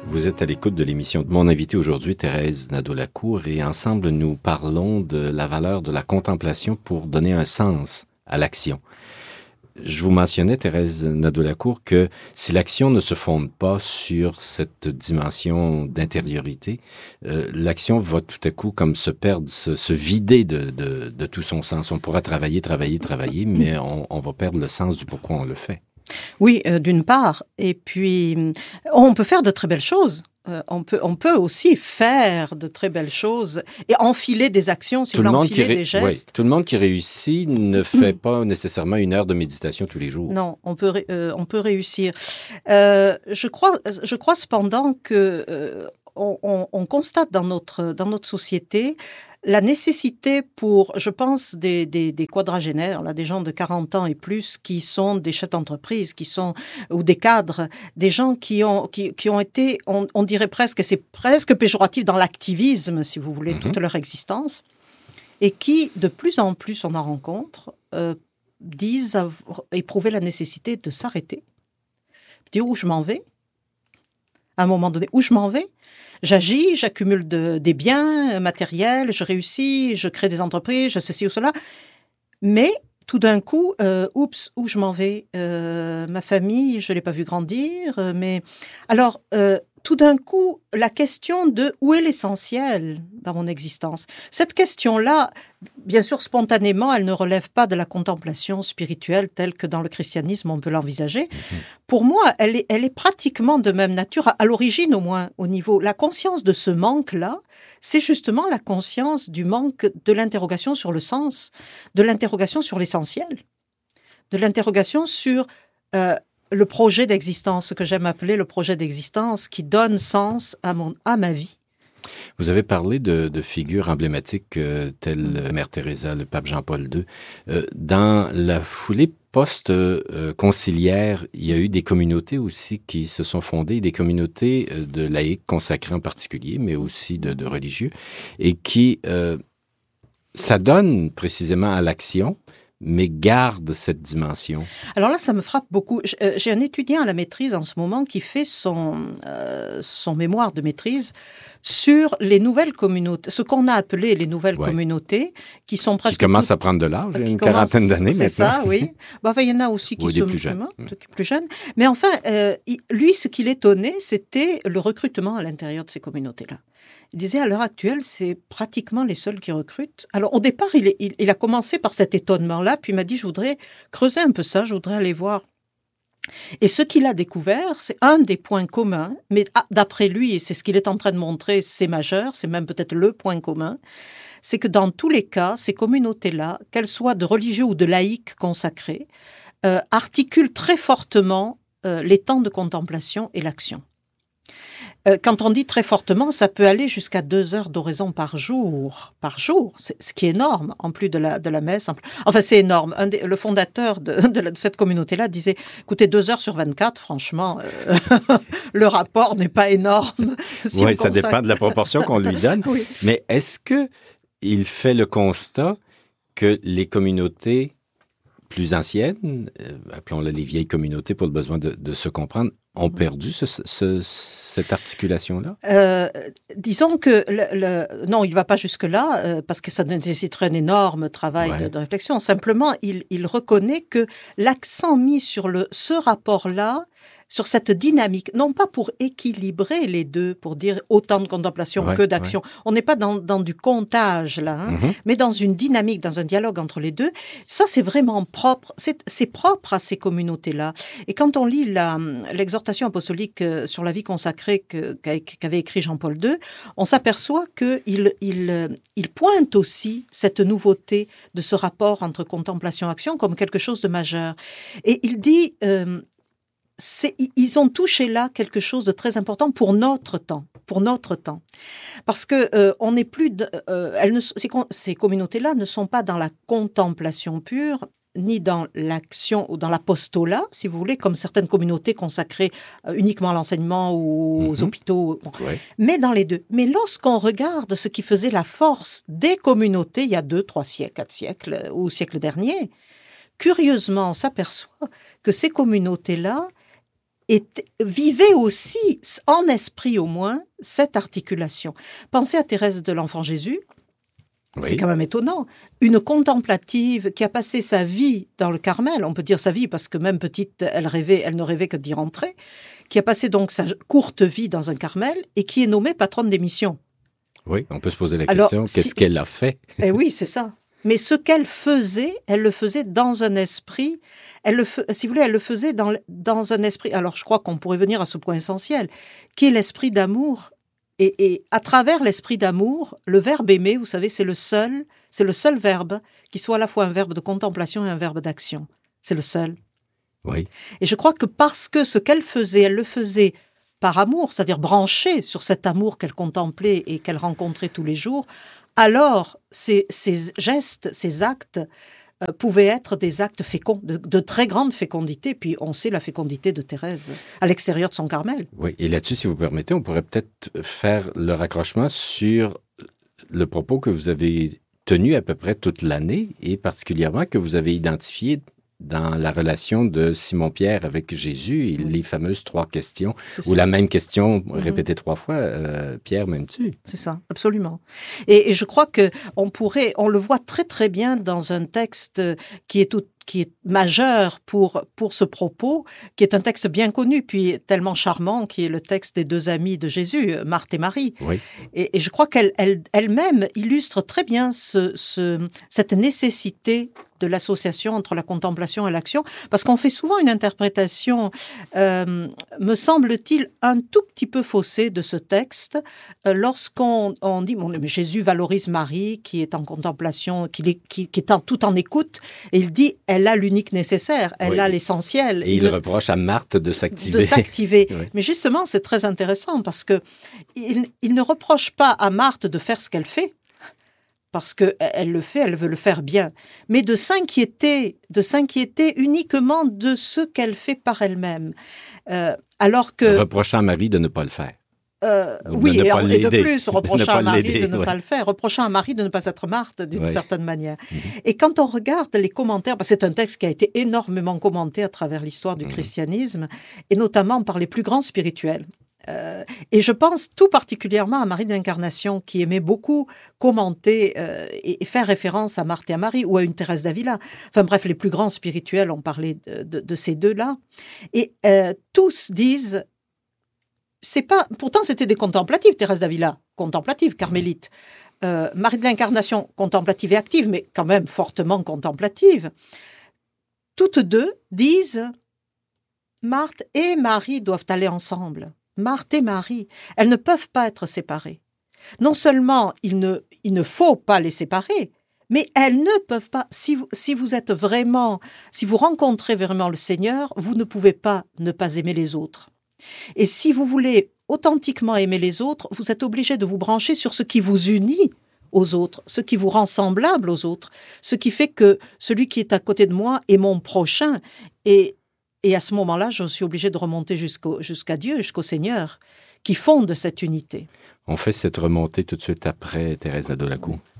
Vous êtes à l'écoute de l'émission de mon invité aujourd'hui, Thérèse Nadeau-Lacour, et ensemble, nous parlons de la valeur de la contemplation pour donner un sens à l'action. Je vous mentionnais, Thérèse Nadeau-Lacour, que si l'action ne se fonde pas sur cette dimension d'intériorité, l'action va tout à coup comme se perdre, se vider de tout son sens. On pourra travailler, mais on va perdre le sens du pourquoi on le fait. Oui, d'une part. Et puis, on peut faire de très belles choses. On peut aussi faire de très belles choses et enfiler des actions, si vous voulez, enfiler des gestes. Oui, tout le monde qui réussit ne fait pas nécessairement 1 heure de méditation tous les jours. Non, on peut réussir. Je crois cependant que on constate dans notre société la nécessité pour, je pense, des quadragénaires, là, des gens de 40 ans et plus qui sont des chefs d'entreprise, ou des cadres, des gens qui ont été, on dirait presque, c'est presque péjoratif dans l'activisme, si vous voulez, toute leur existence, et qui, de plus en plus, on en rencontre, disent éprouver la nécessité de s'arrêter, dire où je m'en vais, à un moment donné, où je m'en vais. J'agis, j'accumule des biens matériels, je réussis, je crée des entreprises, je ceci ou cela. Mais tout d'un coup, où je m'en vais? Ma famille, je ne l'ai pas vue grandir. Mais alors, tout d'un coup, la question de où est l'essentiel dans mon existence? Cette question-là, bien sûr, spontanément, elle ne relève pas de la contemplation spirituelle telle que dans le christianisme, on peut l'envisager. Pour moi, elle est pratiquement de même nature, à l'origine au moins, au niveau. La conscience de ce manque-là, c'est justement la conscience du manque de l'interrogation sur le sens, de l'interrogation sur l'essentiel, de l'interrogation sur le projet d'existence, ce que j'aime appeler le projet d'existence, qui donne sens à ma vie. Vous avez parlé de figures emblématiques telles Mère Teresa, le pape Jean-Paul II. Dans la foulée post-conciliaire, il y a eu des communautés aussi qui se sont fondées, des communautés de laïcs consacrés en particulier, mais aussi de religieux, et qui s'adonnent précisément à l'action, mais garde cette dimension. Alors là, ça me frappe beaucoup. J'ai un étudiant à la maîtrise en ce moment qui fait son mémoire de maîtrise sur les nouvelles communautés, ce qu'on a appelé les nouvelles communautés, qui sont presque... Qui commencent à prendre de l'âge, il y a une quarantaine d'années maintenant. C'est ça, oui. Il y en a aussi qui sont plus jeunes. Mais enfin, lui, ce qui l'étonnait, c'était le recrutement à l'intérieur de ces communautés-là. Il disait, à l'heure actuelle, c'est pratiquement les seuls qui recrutent. Alors, au départ, il a commencé par cet étonnement-là, puis il m'a dit, je voudrais creuser un peu ça, je voudrais aller voir. Et ce qu'il a découvert, c'est un des points communs, mais d'après lui, et c'est ce qu'il est en train de montrer, c'est majeur, c'est même peut-être le point commun, c'est que dans tous les cas, ces communautés-là, qu'elles soient de religieux ou de laïcs consacrés, articulent très fortement les temps de contemplation et l'action. Quand on dit très fortement, ça peut aller jusqu'à 2 heures d'oraison par jour, ce qui est énorme, en plus de la messe. Enfin, c'est énorme. Le fondateur de cette communauté-là disait, écoutez, 2 heures sur 24, franchement, le rapport n'est pas énorme. Oui, ça dépend de la proportion qu'on lui donne. Oui. Mais est-ce qu'il fait le constat que les communautés plus anciennes, appelons-les les vieilles communautés pour le besoin de se comprendre, ont perdu cette articulation-là? Disons que non, il ne va pas jusque-là, parce que ça nécessiterait un énorme travail de réflexion. Simplement, il reconnaît que l'accent mis sur ce rapport-là, sur cette dynamique, non pas pour équilibrer les deux, pour dire autant de contemplation que d'action. On n'est pas dans du comptage, là, mais dans une dynamique, dans un dialogue entre les deux. Ça, c'est vraiment propre. C'est propre à ces communautés-là. Et quand on lit l'exhortation apostolique sur la vie consacrée qu'avait écrit Jean-Paul II, on s'aperçoit qu'il pointe aussi cette nouveauté de ce rapport entre contemplation et action comme quelque chose de majeur. Et il dit... ils ont touché là quelque chose de très important pour notre temps. Parce que on n'est plus... ces communautés-là ne sont pas dans la contemplation pure, ni dans l'action ou dans l'apostolat, si vous voulez, comme certaines communautés consacrées uniquement à l'enseignement ou aux hôpitaux, mais dans les deux. Mais lorsqu'on regarde ce qui faisait la force des communautés il y a 2, 3 siècles, 4 siècles ou au siècle dernier, curieusement, on s'aperçoit que ces communautés-là vivait aussi, en esprit au moins, cette articulation. Pensez à Thérèse de l'Enfant Jésus. Oui. C'est quand même étonnant. Une contemplative qui a passé sa vie dans le Carmel, on peut dire sa vie parce que même petite, elle ne rêvait que d'y rentrer, qui a passé donc sa courte vie dans un Carmel et qui est nommée patronne des missions. Oui, on peut se poser la question, qu'est-ce qu'elle a fait? Eh oui, c'est ça. Mais ce qu'elle faisait, elle le faisait dans un esprit, si vous voulez, elle le faisait dans un esprit, alors je crois qu'on pourrait venir à ce point essentiel, qui est l'esprit d'amour. Et à travers l'esprit d'amour, le verbe aimer, vous savez, c'est le seul verbe qui soit à la fois un verbe de contemplation et un verbe d'action. C'est le seul. Oui. Et je crois que parce que ce qu'elle faisait, elle le faisait par amour, c'est-à-dire branchée sur cet amour qu'elle contemplait et qu'elle rencontrait tous les jours, alors ces gestes, ces actes pouvaient être des actes féconds, de très grande fécondité. Puis on sait la fécondité de Thérèse à l'extérieur de son Carmel. Oui, et là-dessus, si vous permettez, on pourrait peut-être faire le raccrochement sur le propos que vous avez tenu à peu près toute l'année et particulièrement que vous avez identifié dans la relation de Simon-Pierre avec Jésus et les fameuses 3 questions, ou la même question répétée 3 fois, Pierre, m'aimes-tu? C'est ça, absolument. Et je crois on le voit très très bien dans un texte qui est majeur pour ce propos, qui est un texte bien connu, puis tellement charmant, qui est le texte des 2 amies de Jésus, Marthe et Marie. Oui. Et je crois qu'elle-même illustre très bien cette nécessité de l'association entre la contemplation et l'action, parce qu'on fait souvent une interprétation, me semble-t-il, un tout petit peu faussée de ce texte, lorsqu'on dit mais Jésus valorise Marie, qui est en contemplation, qui est tout en écoute, et il dit elle a l'unique nécessaire, elle a l'essentiel. Et il reproche à Marthe de s'activer. Oui. Mais justement, c'est très intéressant, parce que il ne reproche pas à Marthe de faire ce qu'elle fait, parce qu'elle le fait, elle veut le faire bien, mais de s'inquiéter uniquement de ce qu'elle fait par elle-même. Alors que... Reprochant à Marie de ne pas le faire. Oui, et de plus, reprochant à Marie de ne pas le faire, reprochant à Marie de ne pas être Marthe d'une certaine manière. Et quand on regarde les commentaires, parce que c'est un texte qui a été énormément commenté à travers l'histoire du christianisme, et notamment par les plus grands spirituels. Et je pense tout particulièrement à Marie de l'Incarnation, qui aimait beaucoup commenter et faire référence à Marthe et à Marie, ou à une Thérèse d'Avila. Enfin bref, les plus grands spirituels ont parlé de ces deux-là. Et tous disent, pourtant c'était des contemplatives, Thérèse d'Avila, contemplative, carmélite. Marie de l'Incarnation, contemplative et active, mais quand même fortement contemplative. Toutes deux disent, Marthe et Marie doivent aller ensemble. Marthe et Marie, elles ne peuvent pas être séparées. Non seulement il ne faut pas les séparer, mais elles ne peuvent pas. Si vous rencontrez vraiment le Seigneur, vous ne pouvez pas ne pas aimer les autres. Et si vous voulez authentiquement aimer les autres, vous êtes obligé de vous brancher sur ce qui vous unit aux autres, ce qui vous rend semblable aux autres, ce qui fait que celui qui est à côté de moi est mon prochain. Et à ce moment-là, je suis obligée de remonter jusqu'à Dieu, jusqu'au Seigneur, qui fonde cette unité. On fait cette remontée tout de suite après Thérèse Nadolacou.